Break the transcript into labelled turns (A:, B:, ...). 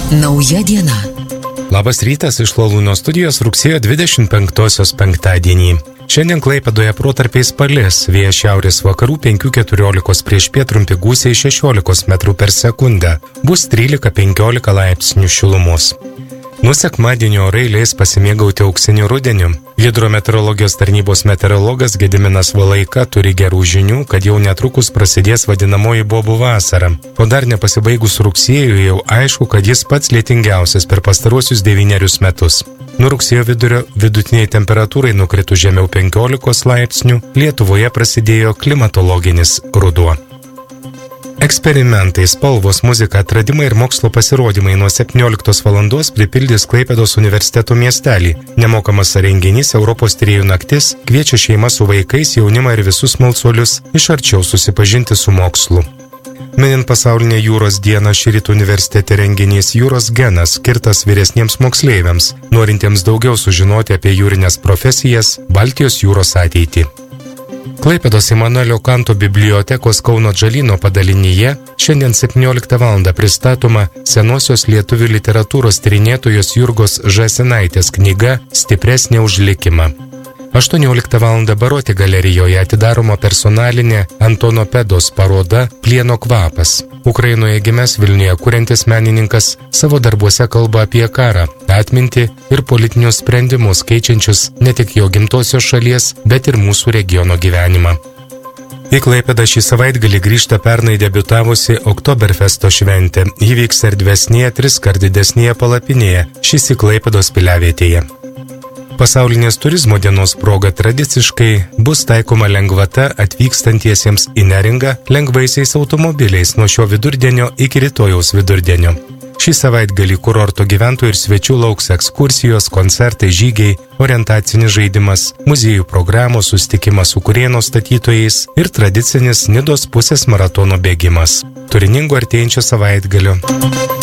A: Nauja diena.
B: Labas rytas iš Lalūno studijos rugsėjo 25-osios penktadienį. Šiandien Klaipėdoje protarpiais palis, vėjas šiaurės vakarų 5-14 priešpiet trumpi gūsiai 16 metrų per sekundę, bus 13-15 laipsnių šilumos. Nuo sekmadienio orai leis pasimėgauti auksiniu rudeniu. Hidrometeorologijos tarnybos meteorologas Gediminas Valaika turi gerų žinių, kad jau netrukus prasidės vadinamoji bobų vasara. O dar nepasibaigus rugsėjui jau aišku, kad jis pats lietingiausias per pastaruosius 9 metus. Nuo rugsėjo vidurio vidutiniai temperatūrai nukritų žemiau 15 laipsnių, Lietuvoje prasidėjo klimatologinis ruduo. Eksperimentai, spalvos, muzika, atradimai ir mokslo pasirodymai nuo 17 valandos pripildys Klaipėdos universiteto miestelį. Nemokamas renginys Europos tyrėjų naktis kviečia šeimą su vaikais, jaunimą ir visus smalsuolius iš arčiau susipažinti su mokslu. Minint pasaulinę jūros dieną, šįryt universitete renginys Jūros genas, skirtas vyresniems moksleiviams, norintiems daugiau sužinoti apie jūrinės profesijas, Baltijos jūros ateitį. Klaipėdos Imanuelio Kanto bibliotekos Kauno Džalyno padalinyje šiandien 17 val. Pristatoma senosios lietuvių literatūros tyrinėtojos Jurgos Žasinaitės knyga Stipresnė už likimą. 18 val. Baroti galerijoje atidaroma personalinė Antono Pedos paroda Plieno kvapas. Ukrainoje gimęs Vilniuje kuriantis menininkas savo darbuose kalba apie karą, atmintį ir politinius sprendimus keičiančius ne tik jo gimtosios šalies, bet ir mūsų regiono gyvenimą. Į Klaipėdą šį savaitgalį grįžta pernai debiutavusi Oktoberfesto šventė. Ji vyks erdvesnėje, 3-kart didesnėje palapinėje, šis į Klaipėdos piliavietėje. Pasaulinės turizmo dienos proga tradiciškai bus taikoma lengvata atvykstantiesiems į Neringą lengvaisiais automobiliais nuo šio vidurdienio iki rytojaus vidurdienio. Šį savaitgalį kurorto gyventojų ir svečių lauks ekskursijos, koncertai, žygiai, orientacinis žaidimas, muziejų programos, susitikimas su Kurėno statytojais ir tradicinis Nidos pusės maratono bėgimas. Turiningo artėjančio savaitgalio.